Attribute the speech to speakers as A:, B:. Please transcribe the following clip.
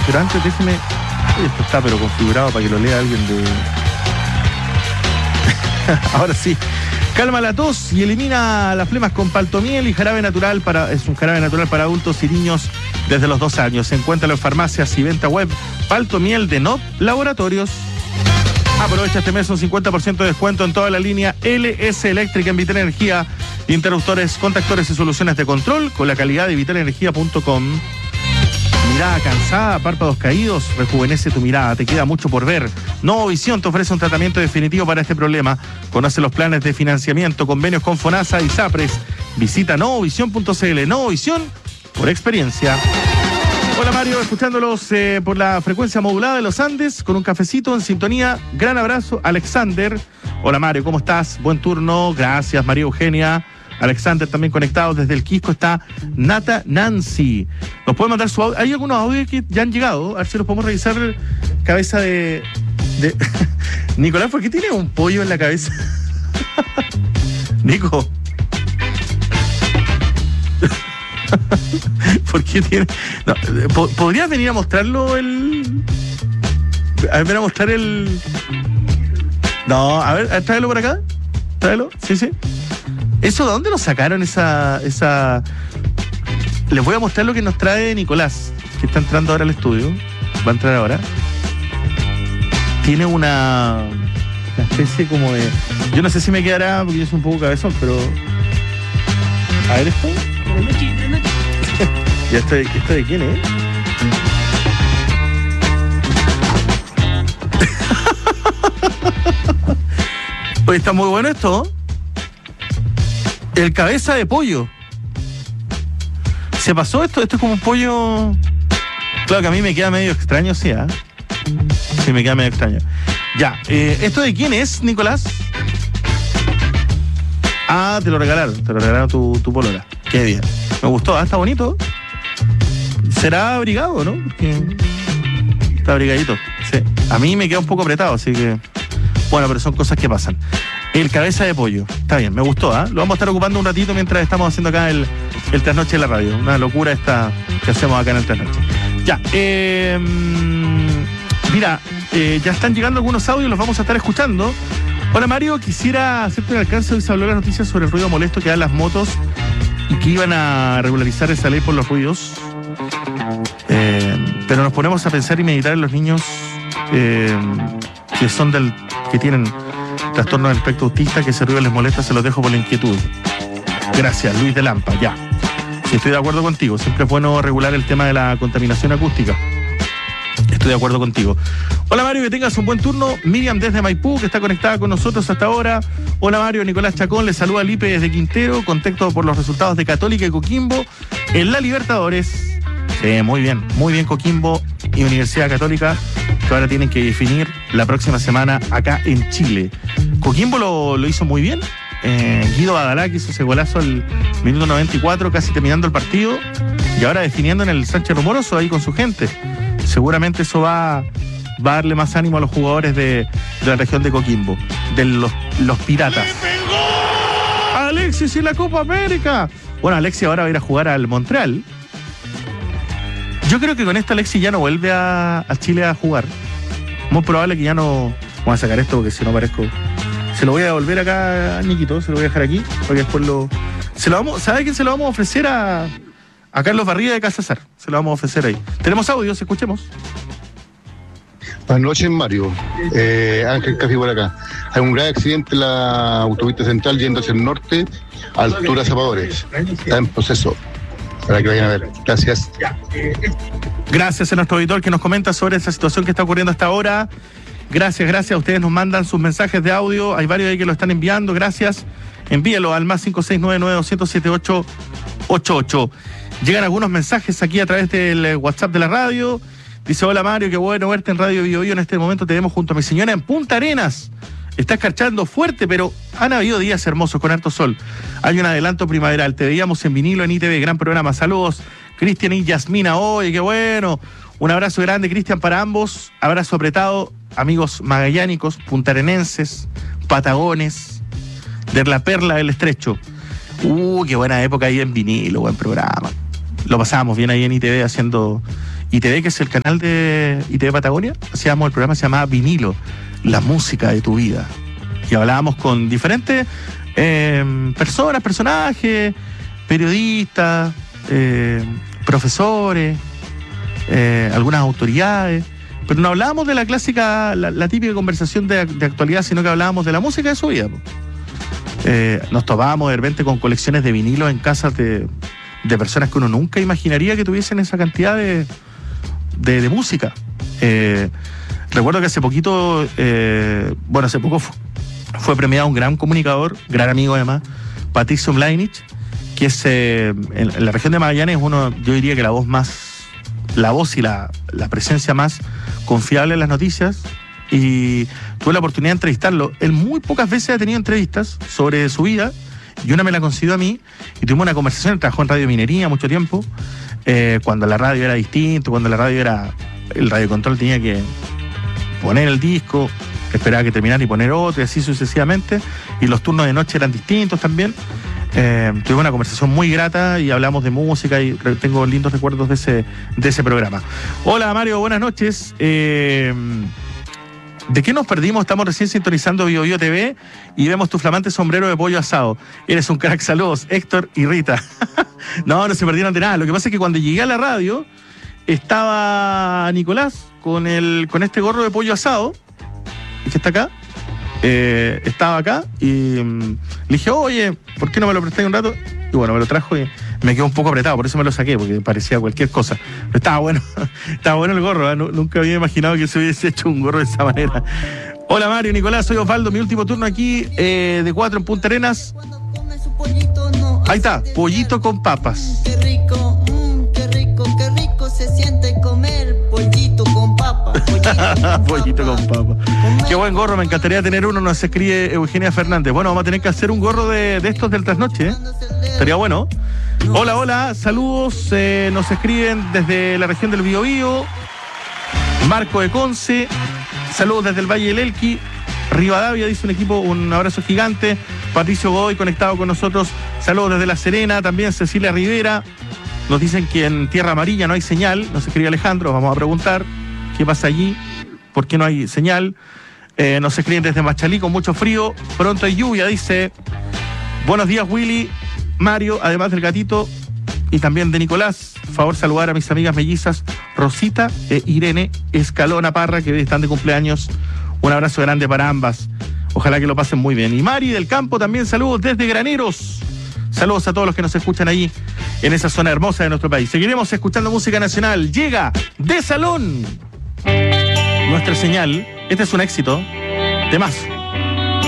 A: Pero antes déjeme... Esto está pero configurado para que lo lea alguien de... Ahora sí. Calma la tos y elimina las flemas con paltomiel y jarabe natural es un jarabe natural para adultos y niños desde los 2 años. Encuéntralo en farmacias y venta web. Paltomiel de NOP Laboratorios. Aprovecha este mes un 50% de descuento en toda la línea LS Eléctrica en Vital Energía. Interruptores, contactores y soluciones de control con la calidad de vitalenergia.com. Mirada cansada, párpados caídos, rejuvenece tu mirada, te queda mucho por ver. Novovisión te ofrece un tratamiento definitivo para este problema. Conoce los planes de financiamiento, convenios con FONASA y SAPRES. Visita novovisión.cl. Novovisión por experiencia. Hola Mario, escuchándolos por la frecuencia modulada de los Andes, con un cafecito en sintonía. Gran abrazo, Alexander. Hola Mario, ¿cómo estás? Buen turno, gracias María Eugenia. Alexander también conectado desde el Quisco está Nata Nancy. Nos puede mandar su audio. Hay algunos audios que ya han llegado. A ver si los podemos revisar. Cabeza de... Nicolás, ¿por qué tiene un pollo en la cabeza? Nico. ¿Por qué tiene...? No, ¿podrías venir a mostrarlo el...? A ver, a mostrar el... No, a ver, tráelo por acá. Tráelo, sí. ¿Eso de dónde lo sacaron esa...? Les voy a mostrar lo que nos trae Nicolás, que está entrando ahora al estudio. Va a entrar ahora. Tiene una especie como de... Yo no sé si me quedará, porque yo soy un poco cabezón, pero... A ver esto. ¿Y esto de quién es? Oye, está muy bueno esto. El cabeza de pollo. ¿Se pasó esto? Esto es como un pollo... Claro que a mí me queda medio extraño, sí, ¿eh? Sí, me queda medio extraño. Ya, ¿esto de quién es, Nicolás? Ah, te lo regalaron tu polora. Qué bien. Me gustó, está bonito. Será abrigado, ¿no? Porque está abrigadito. Sí. A mí me queda un poco apretado, así que... Bueno, pero son cosas que pasan. El cabeza de pollo. Está bien, me gustó, ¿eh? Lo vamos a estar ocupando un ratito mientras estamos haciendo acá el trasnoche en la radio. Una locura esta que hacemos acá en el trasnoche. Ya, mira, ya están llegando algunos audios, los vamos a estar escuchando. Hola Mario, quisiera hacerte un alcance. Hoy se habló las noticias sobre el ruido molesto que dan las motos y que iban a regularizar esa ley por los ruidos. Pero nos ponemos a pensar y meditar en los niños que tienen trastorno del espectro autista, que ese ruido les molesta. Se los dejo por la inquietud. Gracias, Luis de Lampa. Ya. Sí, estoy de acuerdo contigo. Siempre es bueno regular el tema de la contaminación acústica. Estoy de acuerdo contigo. Hola Mario, que tengas un buen turno. Miriam desde Maipú, que está conectada con nosotros hasta ahora. Hola Mario, Nicolás Chacón, le saluda Lipe desde Quintero, contento por los resultados de Católica y Coquimbo en la Libertadores. Sí, muy bien Coquimbo y Universidad Católica, que ahora tienen que definir la próxima semana acá en Chile. Coquimbo lo hizo muy bien. Guido Badalá, que hizo ese golazo al minuto 94, casi terminando el partido, y ahora definiendo en el Sánchez Rumoroso ahí con su gente. Seguramente eso va a darle más ánimo a los jugadores de la región de Coquimbo, de los Piratas. Alexis y la Copa América. Bueno, Alexis ahora va a ir a jugar al Montreal. Yo creo que con esto Alexis ya no vuelve a Chile a jugar. Muy probable que ya no... Vamos a sacar esto porque si no parezco... Se lo voy a devolver acá a Niquito, se lo voy a dejar aquí, porque después ¿sabe a quién se lo vamos a ofrecer? A Carlos Barriga de Casazar. Se lo vamos a ofrecer ahí. Tenemos audios, escuchemos.
B: Buenas noches, Mario. Ángel Café por acá. Hay un grave accidente en la autopista central yendo hacia el norte, altura Zapadores. Está en proceso, para que vayan a ver. Gracias.
A: Gracias a nuestro auditor que nos comenta sobre esa situación que está ocurriendo hasta ahora. Gracias. Ustedes nos mandan sus mensajes de audio. Hay varios ahí que lo están enviando. Gracias. Envíelo al más 569-207-888. Llegan algunos mensajes aquí a través del WhatsApp de la radio. Dice: hola Mario, qué bueno verte en Radio Bio Bio. En este momento te vemos junto a mi señora en Punta Arenas. Está escarchando fuerte, pero han habido días hermosos con harto sol. Hay un adelanto primaveral. Te veíamos en vinilo en ITV. Gran programa. Saludos, Cristian y Yasmina. Oye, qué bueno. Un abrazo grande, Cristian, para ambos. Abrazo apretado, amigos magallánicos, puntarenenses, patagones, de la Perla del Estrecho. Qué buena época ahí en vinilo, buen programa. Lo pasábamos bien ahí en ITV haciendo ITV, que es el canal de ITV Patagonia, hacíamos el programa, se llamaba Vinilo, la música de tu vida. Y hablábamos con diferentes personas, personajes, periodistas, profesores, algunas autoridades, pero no hablábamos de la clásica, la típica conversación de actualidad, sino que hablábamos de la música de su vida. Nos topábamos de repente con colecciones de vinilos en casas de personas que uno nunca imaginaría que tuviesen esa cantidad de música. Recuerdo que hace poquito, hace poco fue premiado un gran comunicador, gran amigo además, Patricio Mladenich, que es en la región de Magallanes uno, yo diría que la voz y la presencia más confiable en las noticias, y tuve la oportunidad de entrevistarlo. Él muy pocas veces ha tenido entrevistas sobre su vida, y una me la concedió a mí, y tuvimos una conversación. Él trabajó en Radio Minería mucho tiempo, cuando la radio era distinto, cuando la radio era, el radiocontrol tenía que poner el disco, esperaba que terminara y poner otro, y así sucesivamente, y los turnos de noche eran distintos también. Tuvimos una conversación muy grata y hablamos de música, y tengo lindos recuerdos de ese programa. Hola Mario, buenas noches. ¿De qué nos perdimos? Estamos recién sintonizando Bio Bio TV y vemos tu flamante sombrero de pollo asado. Eres un crack, saludos, Héctor y Rita. No se perdieron de nada. Lo que pasa es que cuando llegué a la radio estaba Nicolás con este gorro de pollo asado, que está acá. Estaba acá y le dije, oye, ¿por qué no me lo prestáis un rato? Y bueno, me lo trajo y me quedó un poco apretado, por eso me lo saqué, porque parecía cualquier cosa. Pero estaba bueno el gorro, ¿eh? Nunca había imaginado que se hubiese hecho un gorro de esa manera. Hola Mario, Nicolás, soy Osvaldo, mi último turno aquí de 4 en Punta Arenas. Ahí está, pollito con papas.
C: Qué rico se siente comer pollito con papas.
A: Pollito con papas. Qué buen gorro, me encantaría tener uno, nos escribe Eugenia Fernández. Bueno, vamos a tener que hacer un gorro de estos del trasnoche, ¿eh? Estaría bueno. Hola, saludos, nos escriben desde la región del Biobío. Marco de Conce, saludos desde el Valle del Elqui. Rivadavia dice un abrazo gigante. Patricio Godoy conectado con nosotros, saludos desde La Serena. También Cecilia Rivera, nos dicen que en Tierra Amarilla no hay señal. Nos escribe Alejandro, vamos a preguntar qué pasa allí, por qué no hay señal. Nos escriben desde Machalí con mucho frío, pronto hay lluvia, dice. Buenos días Willy, Mario, además del gatito y también de Nicolás. Favor saludar a mis amigas mellizas Rosita e Irene Escalona Parra, que hoy están de cumpleaños. Un abrazo grande para ambas, ojalá que lo pasen muy bien. Y Mari del Campo también, saludos desde Graneros. Saludos a todos los que nos escuchan ahí en esa zona hermosa de nuestro país. Seguiremos escuchando música nacional. Llega de Salón nuestra señal. Este es un éxito. Temazo.